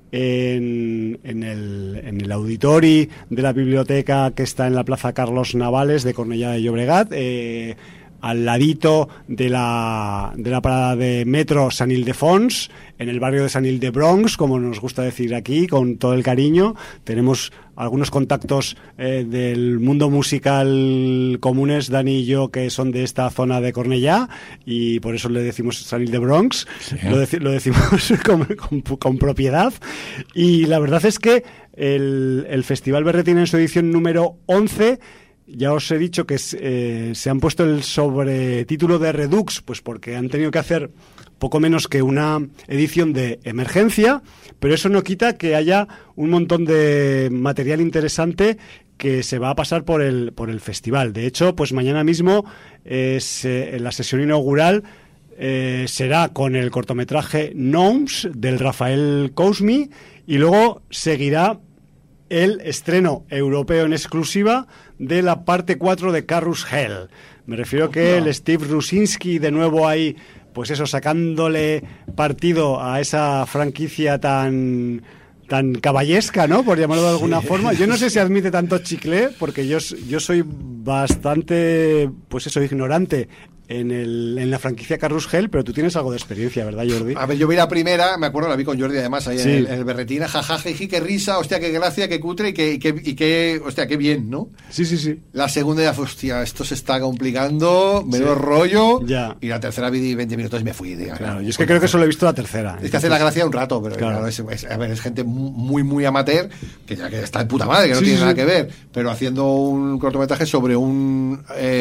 En el auditori de la biblioteca que está en la Plaza Carlos Navales de Cornellá de Llobregat, al ladito de la parada de metro Sant Ildefons, en el barrio de Sant Ildebronx, como nos gusta decir aquí, con todo el cariño. Tenemos algunos contactos del mundo musical comunes, Dani y yo, que son de esta zona de Cornellá, y por eso le decimos Sant Ildebronx. Sí. Lo decimos con propiedad. Y la verdad es que el Festival Berretina, en su edición número 11, ya os he dicho que se han puesto el sobretítulo de Redux, pues porque han tenido que hacer poco menos que una edición de emergencia, pero eso no quita que haya un montón de material interesante que se va a pasar por el festival. De hecho, pues mañana mismo la sesión inaugural será con el cortometraje Gnomes del Rafael Cosmi, y luego seguirá el estreno europeo en exclusiva de la parte 4 de Carrus Hell. Me refiero que el Steve Rusinski de nuevo ahí pues eso, sacándole partido a esa franquicia tan caballesca, ¿no? Por llamarlo de alguna forma. Yo no sé si admite tanto chicle, porque yo soy bastante, pues eso, ignorante en la franquicia Carrusel, pero tú tienes algo de experiencia, ¿verdad, Jordi? A ver, yo vi la primera, me acuerdo, la vi con Jordi además ahí en el Berretina, jajaja, qué risa, hostia, qué gracia, qué cutre y qué hostia, qué bien, ¿no? Sí. La segunda ya fue, hostia, esto se está complicando, menudo rollo. Ya. Y la tercera vi 20 minutos y me fui. Claro, yo es que creo que solo he visto la tercera. Es que hace la gracia un rato, pero claro, es gente muy amateur, que está de puta madre, que no tiene nada que ver, pero haciendo un cortometraje sobre un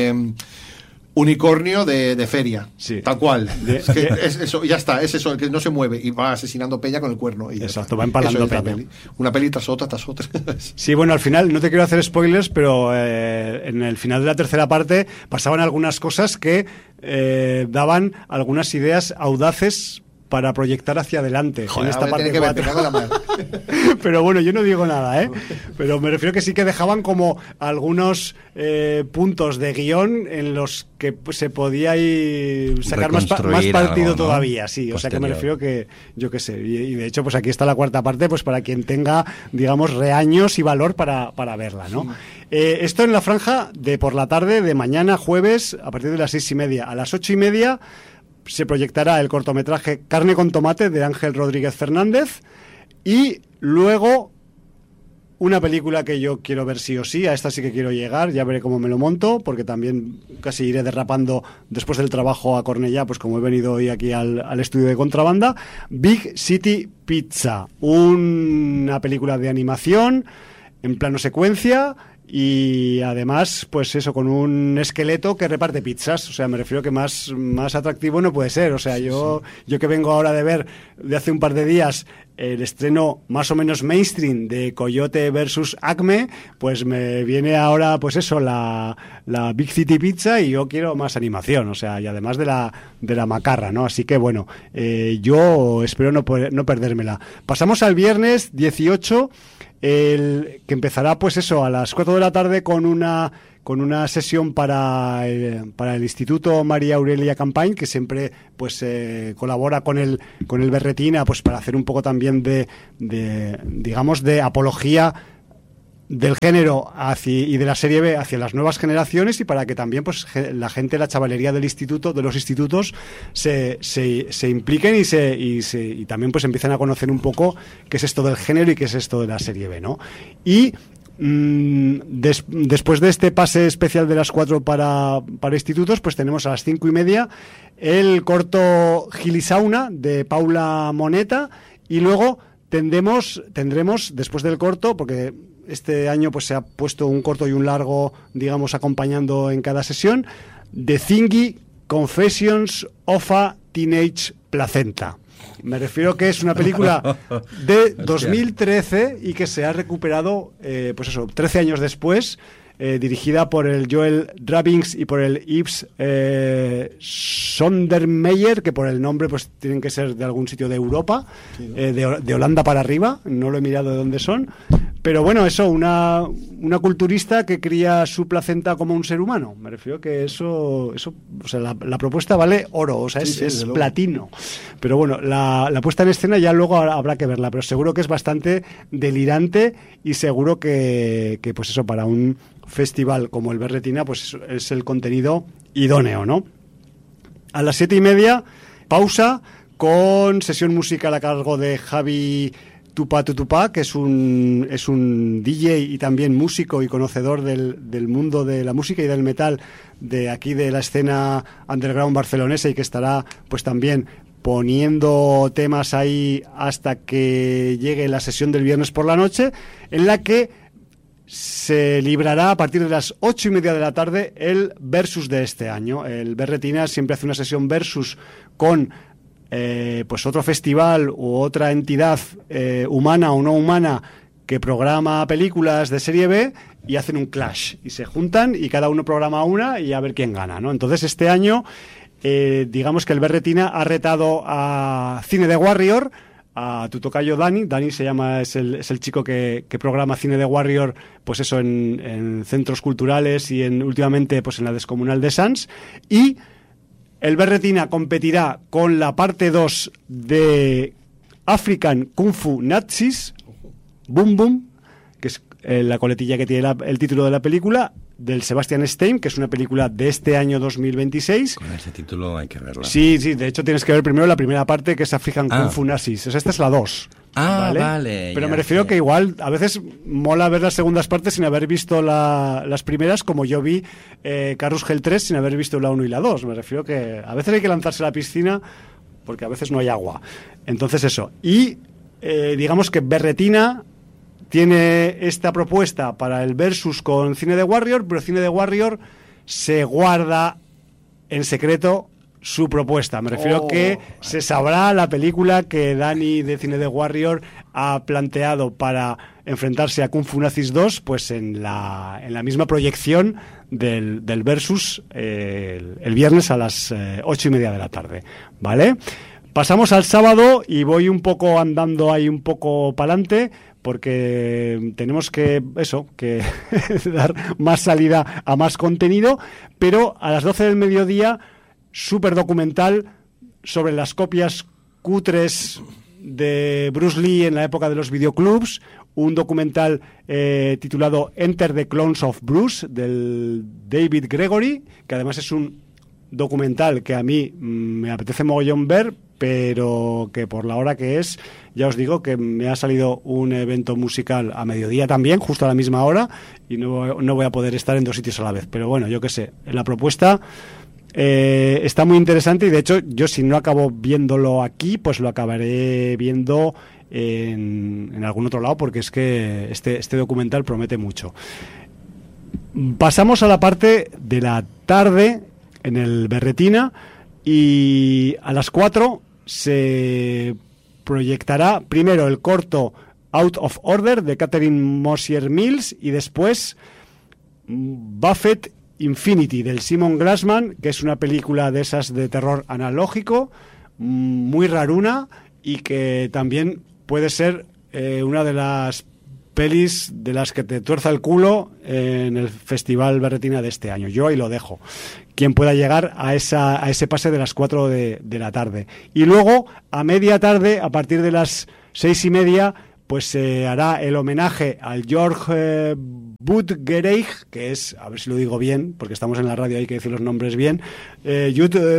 unicornio de feria, tal cual. Es eso, ya está, es eso, el que no se mueve y va asesinando peña con el cuerno. Y exacto, va empalando peña. Una peli tras otra. Sí, bueno, al final, no te quiero hacer spoilers, pero en el final de la tercera parte pasaban algunas cosas que daban algunas ideas audaces para proyectar hacia adelante. Joder, en esta parte 4. Pero bueno, yo no digo nada, ¿eh? Pero me refiero que sí que dejaban como algunos puntos de guión en los que se podía sacar más partido, ¿no? Todavía, sí. Posterior. O sea que me refiero que, yo qué sé, y de hecho pues aquí está la cuarta parte, pues para quien tenga, digamos, reaños y valor para verla, ¿no? Esto en la franja de por la tarde, de mañana jueves, a partir de las 6:30. A las 8:30 se proyectará el cortometraje Carne con tomate de Ángel Rodríguez Fernández y luego una película que yo quiero ver sí o sí, a esta sí que quiero llegar, ya veré cómo me lo monto, porque también casi iré derrapando después del trabajo a Cornellá, pues como he venido hoy aquí al estudio de Contrabanda. Big City Pizza, una película de animación en plano secuencia. Y además, pues eso, con un esqueleto que reparte pizzas. O sea, me refiero que más atractivo no puede ser. O sea, yo que vengo ahora de ver de hace un par de días el estreno más o menos mainstream de Coyote versus Acme, pues me viene ahora, pues eso, la Big City Pizza, y yo quiero más animación. O sea, y además de la macarra, ¿no? Así que bueno, yo espero no perdérmela. Pasamos al viernes 18, que empezará pues eso a las 4 de la tarde con una sesión para el Instituto María Aurelia Campañ, que siempre pues colabora con el Berretina, pues para hacer un poco también de digamos de apología del género y de la serie B hacia las nuevas generaciones, y para que también pues la gente, la chavalería de los institutos se impliquen y también pues empiecen a conocer un poco qué es esto del género y qué es esto de la serie B, ¿no? Y después de este pase especial de las 4 para institutos, pues tenemos a las 5:30 el corto Gilisauna de Paula Moneta, y luego tendremos después del corto, porque este año pues se ha puesto un corto y un largo, digamos, acompañando en cada sesión, The Thingy Confessions of a Teenage Placenta. Me refiero que es una película de 2013 y que se ha recuperado, pues eso, 13 años después, dirigida por el Joel Drabbings y por el Yves Sondermeier, que por el nombre pues tienen que ser de algún sitio de Europa, sí, ¿no? De Holanda para arriba, no lo he mirado de dónde son, pero bueno, eso, una culturista que cría su placenta como un ser humano. Me refiero que eso o sea, la propuesta vale oro, o sea, es platino. Pero bueno, la puesta en escena ya luego habrá que verla, pero seguro que es bastante delirante, y seguro que pues eso, para un festival como el Berretina, pues es el contenido idóneo, ¿no? A las 7:30, pausa con sesión musical a cargo de Javi Tupá, que es un DJ y también músico y conocedor del mundo de la música y del metal de aquí, de la escena underground barcelonesa, y que estará pues también poniendo temas ahí hasta que llegue la sesión del viernes por la noche, en la que se librará a partir de las 8:30 de la tarde el versus de este año. El Berretina siempre hace una sesión versus con pues otro festival u otra entidad humana o no humana que programa películas de serie B, y hacen un clash y se juntan y cada uno programa una y a ver quién gana, ¿no? Entonces este año digamos que el Berretina ha retado a Cine de Warrior, a tu tocayo Dani se llama, es el chico que programa Cine de Warrior, pues eso, en centros culturales y últimamente pues en la Descomunal de Sants, y el Berretina competirá con la parte 2 de African Kung Fu Nazis, Boom Boom, que es la coletilla que tiene el título de la película, del Sebastian Stein, que es una película de este año 2026. Con ese título hay que verla. Sí, de hecho tienes que ver primero la primera parte, que es African Kung Fu Nazis. Esta es la 2. Vale. Pero me refiero que igual a veces mola ver las segundas partes sin haber visto las primeras, como yo vi Carrus Hell 3 sin haber visto la 1 y la 2. Me refiero que a veces hay que lanzarse a la piscina porque a veces no hay agua. Entonces eso. Y digamos que Berretina tiene esta propuesta para el versus con Cine de Warrior, pero Cine de Warrior se guarda en secreto su propuesta. Me refiero que se sabrá la película que Dani de Cine de Warrior ha planteado para enfrentarse a Kung Fu Nazis 2, pues en la misma proyección del versus el viernes a las 8:30 de la tarde, ¿vale? Pasamos al sábado y voy un poco andando ahí un poco para adelante, porque tenemos que dar más salida a más contenido, pero a las 12 del mediodía, súper documental sobre las copias cutres de Bruce Lee en la época de los videoclubs, un documental titulado Enter the Clones of Bruce, del David Gregory, que además es un documental que a mí me apetece mogollón ver, pero que por la hora que es, ya os digo que me ha salido un evento musical a mediodía también, justo a la misma hora, y no voy a poder estar en dos sitios a la vez. Pero bueno, yo qué sé, la propuesta está muy interesante, y de hecho yo, si no acabo viéndolo aquí, pues lo acabaré viendo en algún otro lado, porque es que este documental promete mucho. Pasamos a la parte de la tarde en el Berretina, y a las 4 se proyectará primero el corto Out of Order de Catherine Mosier Mills, y después Buffett Infinity del Simon Glassman, que es una película de esas de terror analógico, muy raruna, y que también puede ser una de las pelis de las que te tuerza el culo en el Festival Berretina de este año. Yo ahí lo dejo. Quien pueda llegar a ese pase de las 4 de la tarde. Y luego, a media tarde, a partir de las 6:30, pues se hará el homenaje al George Budgereich, que es, a ver si lo digo bien, porque estamos en la radio, hay que decir los nombres bien. George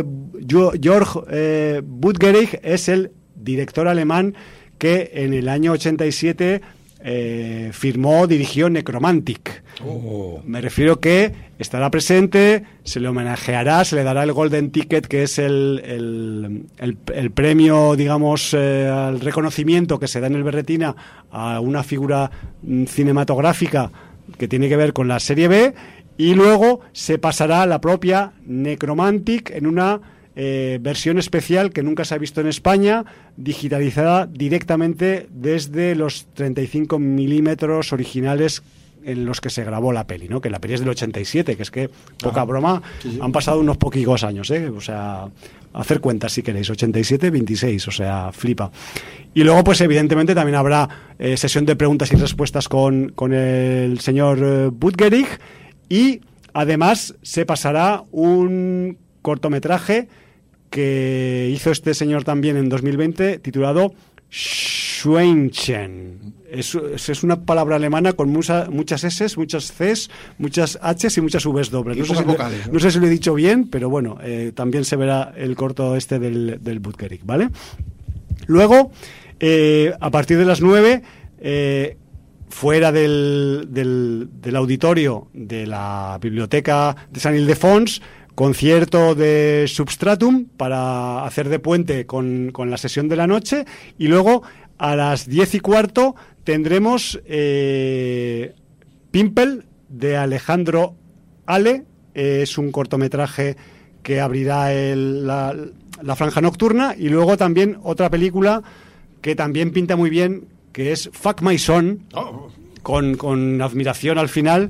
Budgereich es el director alemán que en el año 87 dirigió Necromantic. Me refiero que estará presente, se le homenajeará, se le dará el Golden Ticket, que es el premio, digamos, al reconocimiento que se da en el Berretina a una figura cinematográfica que tiene que ver con la serie B, y luego se pasará a la propia Necromantic en una versión especial que nunca se ha visto en España, digitalizada directamente desde los 35 milímetros originales en los que se grabó la peli, ¿no? Que la peli es del 87, que es que, poca broma, sí. Han pasado unos poquicos años, o sea, hacer cuentas si queréis, 87, 26, o sea, flipa. Y luego, pues evidentemente también habrá sesión de preguntas y respuestas con el señor Budgerich, y además se pasará un cortometraje que hizo este señor también en 2020, titulado Schweinchen. Es una palabra alemana con muchas S, muchas Cs, muchas H y muchas V dobles. No sé si lo he dicho bien, pero bueno, también se verá el corto este del Budgerich, ¿vale? Luego, a partir de las 9, fuera del auditorio de la biblioteca de Sant Ildefons, concierto de Substratum para hacer de puente con la sesión de la noche, y luego a las 10:15 tendremos Pimple de Alejandro Ale. Es un cortometraje que abrirá la franja nocturna, y luego también otra película que también pinta muy bien, que es Fuck My Son, con admiración al final,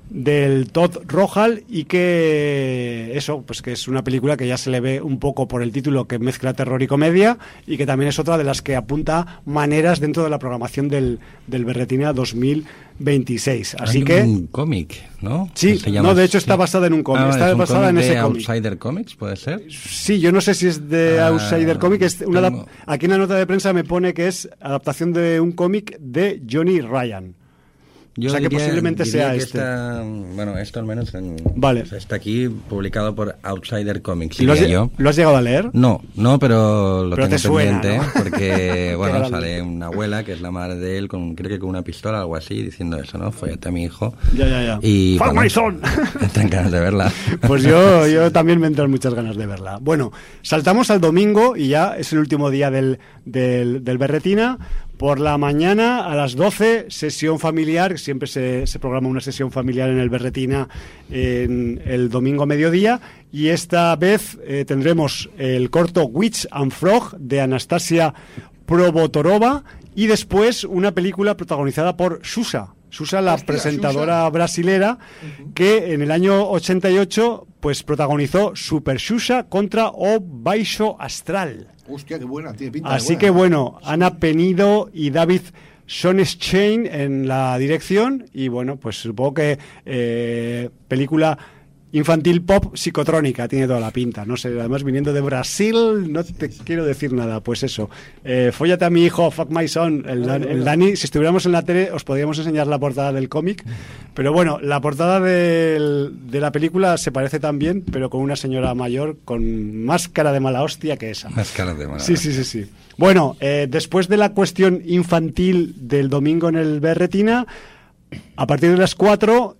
del Todd Rohal, y que eso, pues que es una película que ya se le ve un poco por el título, que mezcla terror y comedia, y que también es otra de las que apunta maneras dentro de la programación del Berretina 2026. Así Hay que un cómic, ¿no? Sí, no, de hecho está basada en un cómic. Está basada en ese cómic. ¿Outsider Comics puede ser? Sí, yo no sé si es de Outsider Comics. Aquí en la nota de prensa me pone que es adaptación de un cómic de Johnny Ryan. Yo o sea, que posiblemente sea este. Bueno, esto al menos vale. O sea, está aquí publicado por Outsider Comics. ¿Lo has llegado a leer? No, pero lo tengo suena, pendiente, ¿no? Porque, bueno, sale una abuela, que es la madre de él, creo que con una pistola o algo así, diciendo eso, ¿no? Fóllate a mi hijo. Ya. Y, ¡Fuck my son! Entran ganas de verla. Pues yo también me entran muchas ganas de verla. Bueno, saltamos al domingo, y ya es el último día del Berretina. Por la mañana, a las 12, sesión familiar. Siempre se programa una sesión familiar en el Berretina en el domingo a mediodía. Y esta vez tendremos el corto Witch and Frog de Anastasia Provotorova, y después una película protagonizada por Xuxa, la presentadora brasilera, que en el año 88 pues protagonizó Super Xuxa contra O Baixo Astral. Hostia, qué buena, tiene pinta. Así que bueno, Ana Penido y David Schonstein en la dirección, y bueno, pues supongo que película infantil pop psicotrónica, tiene toda la pinta, no sé, además viniendo de Brasil, no te quiero decir nada, pues eso, fóllate a mi hijo, fuck my son, el Dani, si estuviéramos en la tele os podríamos enseñar la portada del cómic, pero bueno, la portada de la película se parece también, pero con una señora mayor con más cara de mala hostia que esa. Más cara de mala. Sí. Bueno, después de la cuestión infantil del domingo en el Berretina, a partir de las 4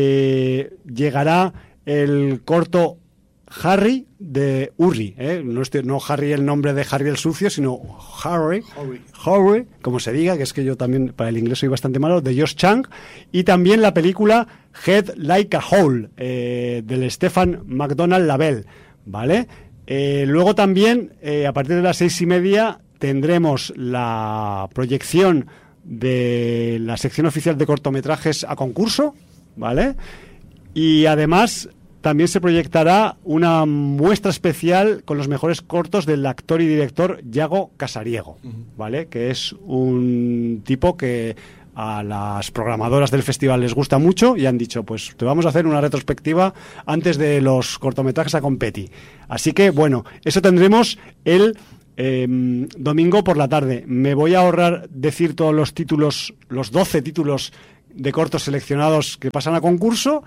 llegará el corto Harry de Urri, no Harry el nombre de Harry el sucio, sino Harry, como se diga, que es que yo también para el inglés soy bastante malo, de Josh Chang, y también la película Head Like a Hole del Stephen McDonald Labelle, ¿vale? Luego también a partir de las 6:30 tendremos la proyección de la sección oficial de cortometrajes a concurso, ¿vale? Y además también se proyectará una muestra especial con los mejores cortos del actor y director Yago Casariego, ¿vale? Que es un tipo que a las programadoras del festival les gusta mucho, y han dicho, pues te vamos a hacer una retrospectiva antes de los cortometrajes a competi. Así que, bueno, eso tendremos el domingo por la tarde. Me voy a ahorrar decir todos los títulos, los 12 títulos de cortos seleccionados que pasan a concurso,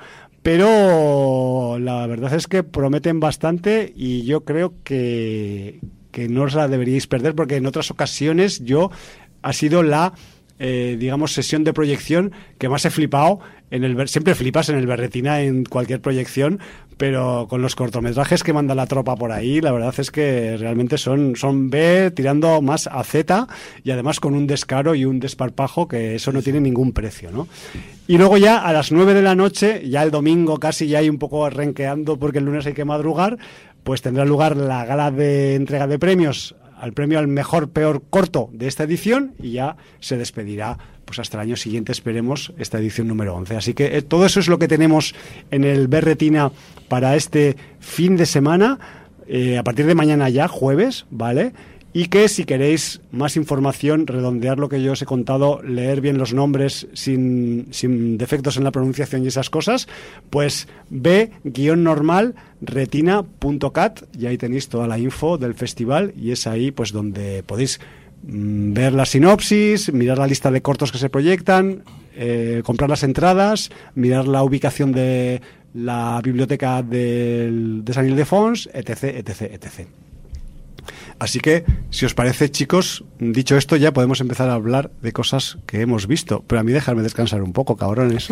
pero la verdad es que prometen bastante, y yo creo que no os la deberíais perder, porque en otras ocasiones ha sido la digamos sesión de proyección que más he flipado siempre flipas en el Berretina en cualquier proyección, pero con los cortometrajes que manda la tropa por ahí, la verdad es que realmente son B tirando más a Z, y además con un descaro y un desparpajo que eso no tiene ningún precio, ¿no? Y luego ya a las 9 de la noche, ya el domingo casi ya hay un poco renqueando porque el lunes hay que madrugar, pues tendrá lugar la gala de entrega de premios, al premio al mejor peor corto de esta edición, y ya se despedirá pues hasta el año siguiente, esperemos, esta edición número 11. Así que todo eso es lo que tenemos en el Berretina para este fin de semana, a partir de mañana ya, jueves, ¿vale? Y que si queréis más información, redondear lo que yo os he contado, leer bien los nombres sin defectos en la pronunciación y esas cosas, pues b-normal retina.cat, y ahí tenéis toda la info del festival, y es ahí pues donde podéis ver la sinopsis, mirar la lista de cortos que se proyectan, comprar las entradas, mirar la ubicación de la biblioteca de San Ildefons, etc. Así que, si os parece, chicos, dicho esto, ya podemos empezar a hablar de cosas que hemos visto. Pero a mí dejarme descansar un poco, cabrones.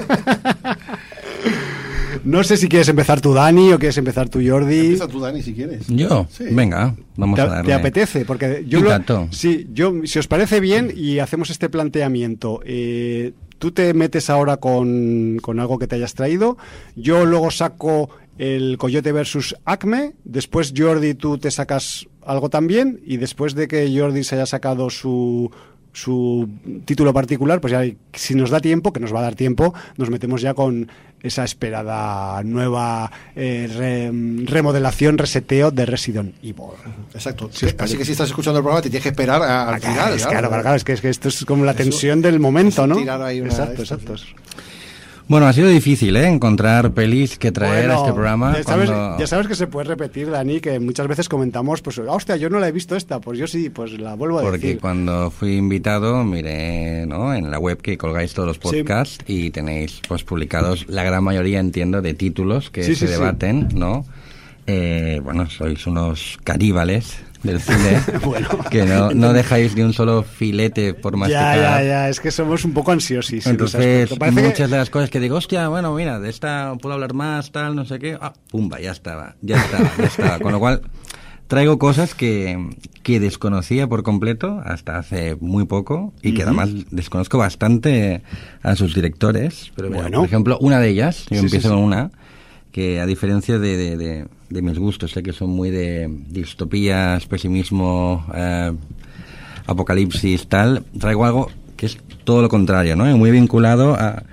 No sé si quieres empezar tú, Dani, o quieres empezar tú, Jordi. Empieza tú, Dani, si quieres. ¿Yo? Sí. Venga, vamos a darle. ¿Te apetece? Porque yo si os parece bien y hacemos este planteamiento, tú te metes ahora con algo que te hayas traído, yo luego saco el Coyote versus Acme, después Jordi tú te sacas algo también, y después de que Jordi se haya sacado su su título particular, pues ya si nos da tiempo, que nos va a dar tiempo, nos metemos ya con esa esperada nueva remodelación, reseteo de Resident Evil. Exacto. Sí, así que si estás escuchando el programa te tienes que esperar al final. Claro, es que esto es como la tensión del momento, ¿no? Exacto. Bueno, ha sido difícil, encontrar pelis que traer a este programa. Ya sabes que se puede repetir, Dani, que muchas veces comentamos, pues, hostia, yo no la he visto esta, pues yo sí, pues la vuelvo a decir. Porque cuando fui invitado, miré, ¿no?, en la web que colgáis todos los podcasts y tenéis, pues, publicados la gran mayoría, entiendo, de títulos que se debaten, ¿no? Bueno, sois unos caníbales del cine, que no dejáis ni un solo filete por masticar. Ya, es que somos un poco ansiosos. Entonces, muchas de las cosas que digo, hostia, bueno, mira, de esta puedo hablar más, tal, no sé qué, pumba, ya estaba. Con lo cual, traigo cosas que desconocía por completo hasta hace muy poco y que además desconozco bastante a sus directores. Pero mira, por ejemplo, una de ellas, yo empiezo con una, que a diferencia de mis gustos, sé que son muy de distopías, pesimismo, apocalipsis, tal, traigo algo que es todo lo contrario, ¿no? Muy vinculado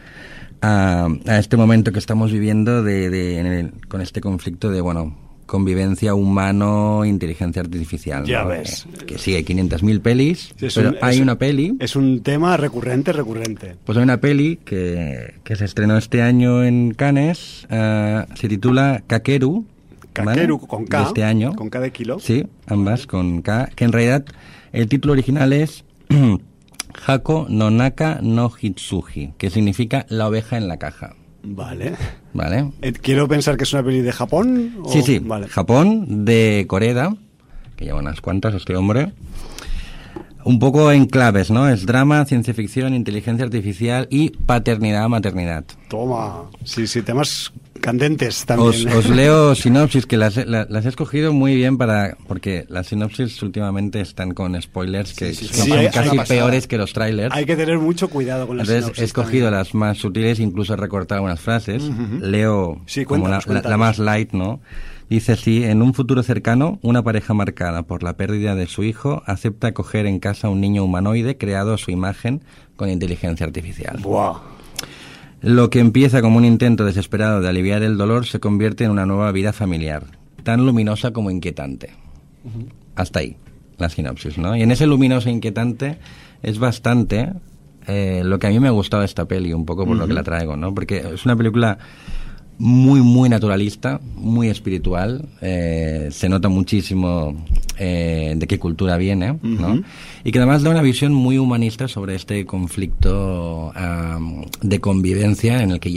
a este momento que estamos viviendo con este conflicto de, convivencia humano-inteligencia artificial, ¿no? Ya ves. Que sí, hay 500.000 pelis, pero hay una peli... Es un tema recurrente. Pues hay una peli que se estrenó este año en Cannes, se titula Kakeru, ¿vale? Con K, de este año. Con K de kilo. Sí, ambas con K, que en realidad el título original es Hako no Naka no Hitsuhi, que significa la oveja en la caja. Vale. Quiero pensar que es una peli de Japón. Sí. Vale. Japón, de Koreda, que lleva unas cuantas este hombre. Un poco en claves, ¿no? Es drama, ciencia ficción, inteligencia artificial y paternidad-maternidad. Toma. Sí, temas candentes también. Os leo sinopsis, que las he escogido muy bien porque las sinopsis últimamente están con spoilers que son casi peores que los trailers. Hay que tener mucho cuidado con las sinopsis. Entonces he escogido las más sutiles, incluso he recortado unas frases. Leo como la más light, ¿no? Dice así: en un futuro cercano, una pareja marcada por la pérdida de su hijo acepta acoger en casa a un niño humanoide creado a su imagen con inteligencia artificial. ¡Buah! Lo que empieza como un intento desesperado de aliviar el dolor se convierte en una nueva vida familiar, tan luminosa como inquietante. Hasta ahí, la sinopsis, ¿no? Y en ese luminoso e inquietante es bastante lo que a mí me ha gustado de esta peli, un poco por lo que la traigo, ¿no? Porque es una película muy, muy naturalista, muy espiritual, se nota muchísimo de qué cultura viene, ¿no? Y que además da una visión muy humanista sobre este conflicto de convivencia en el que